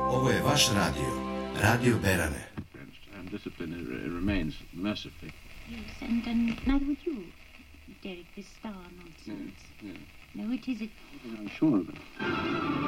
Ovo je vaš radio, Radio Berane. And discipline remains mercifully. Yes, and neither would you, Derek, this star nonsense. Yeah. No, it isn't. I'm sure of it.